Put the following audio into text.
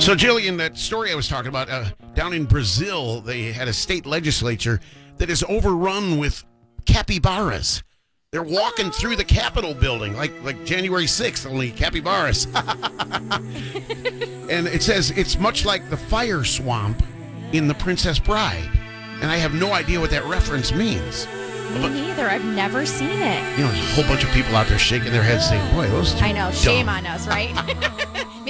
So, Jillian, that story I was talking about, down in Brazil, they had a state legislature that is overrun with capybaras. They're walking through the Capitol building like January 6th, only capybaras. And it says it's much like the fire swamp in The Princess Bride. And I have no idea what that reference means. Me neither. I've never seen it. You know, there's a whole bunch of people out there shaking their heads saying, boy, those two I know. Shame on us, right?